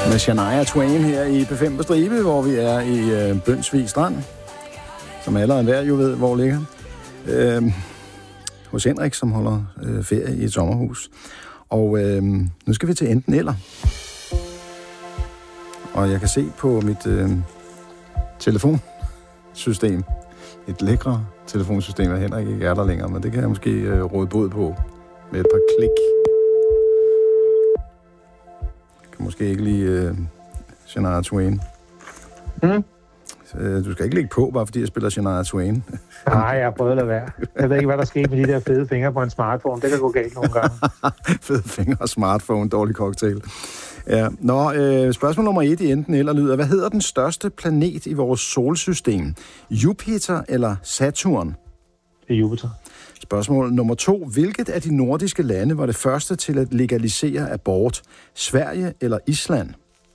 Med Shania Twain her i P5 på Stribe, hvor vi er i Bønsvig Strand, som alle og enhver jo ved, hvor ligger. Hos Henrik, som holder ferie i et sommerhus. Og nu skal vi til enten eller. Og jeg kan se på mit telefonsystem, et lækre telefonsystem, at Henrik ikke er der længere, men det kan jeg måske råde bod på med et par klik. Jeg kan måske ikke lide Shania Twain. Du skal ikke lægge på, bare fordi jeg spiller Shania Twain. Nej, jeg har prøvet at lade være. Jeg ved ikke, hvad der sker med de der fede fingre på en smartphone. Det kan gå galt nogle gange. Fede fingre og smartphone, dårlig cocktail. Ja. Spørgsmål nummer 1 i enten eller lyder: hvad hedder den største planet i vores solsystem? Jupiter eller Saturn? Det er Jupiter. Spørgsmål nummer 2. Hvilket af de nordiske lande var det første til at legalisere abort? Sverige eller Island?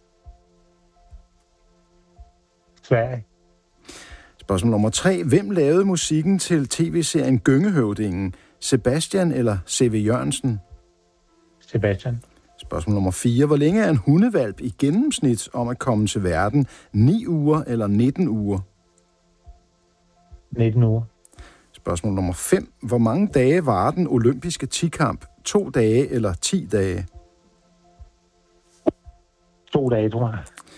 Sverige. Spørgsmål nummer 3. Hvem lavede musikken til tv-serien Gyngehøvdingen? Sebastian eller C.V. Jørgensen? Sebastian. Spørgsmål nummer 4. Hvor længe er en hundevalp i gennemsnit om at komme til verden? 9 uger eller 19 uger? 19 uger. Spørgsmål nummer 5. Hvor mange dage varer den olympiske tikamp? 2 dage eller 10 dage? 2 dage, tror jeg.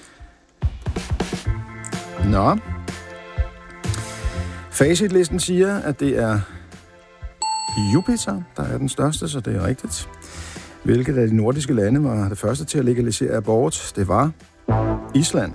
Nå. Facitlisten siger, at det er Jupiter, der er den største, så det er rigtigt. Hvilket af de nordiske lande var det første til at legalisere abort? Det var Island.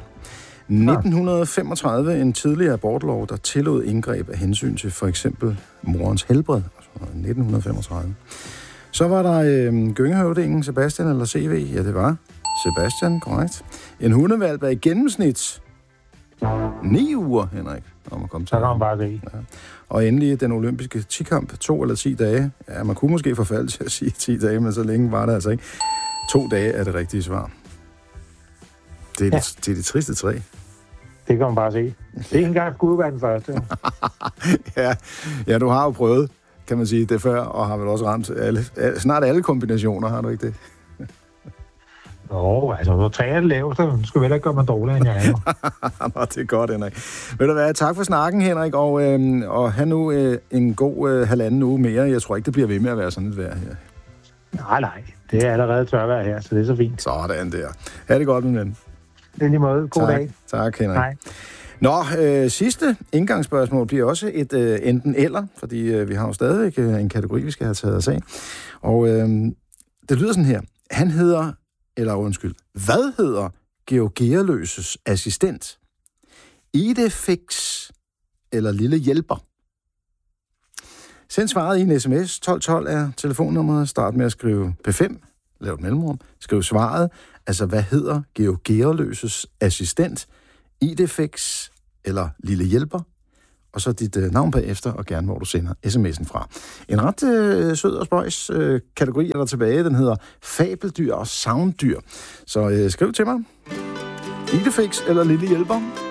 1935, en tidligere abortlov, der tillod indgreb af hensyn til for eksempel morens helbred. 1935. Så var der gyngehøvdingen, Sebastian eller CV? Ja, det var Sebastian, korrekt. En hundevalp er i gennemsnit 9 uger, Henrik. Om at komme til. Så kan man bare se. Ja. Og endelig den olympiske tikamp, 2 eller 10 dage. Ja, man kunne måske forfalde til at sige 10 dage, men så længe var det altså ikke. 2 dage er det rigtige svar. Det er det triste træ. Det kan man bare se. Det er ikke engang skulle være den første. Ja, du har jo prøvet, kan man sige, det før, og har vel også ramt snart alle kombinationer, har du ikke det? Så 3 er det laveste. Du skal vel ikke gøre mig dårligere, end jeg er. Nå, det er godt, Henrik. Ved du hvad, tak for snakken, Henrik, og have nu en god halvanden uge mere. Jeg tror ikke, det bliver ved med at være sådan et vejr her. Nej. Det er allerede tørvejr her, så det er så fint. Sådan der. Ha' det godt, min ven. Det er lige måde. God dag. Tak, Henrik. Hej. Nå, sidste indgangsspørgsmål bliver også et enten eller, fordi vi har jo stadigvæk en kategori, vi skal have taget os af. Og det lyder sådan her. Hvad hedder Georg Gearløses assistent? Idefix eller Lille Hjælper? Send svaret i en sms. 1212 er telefonnummeret. Start med at skrive P5. Lav et mellemrum. Skriv svaret. Altså, hvad hedder Georg Gearløses assistent? Idefix eller Lille Hjælper? Og så dit navn bagefter, og gerne hvor du sender sms'en fra. En ret sød og spøjs kategori er der tilbage. Den hedder fabeldyr og sounddyr. Så skriv til mig. Idefix eller Lille Hjælper?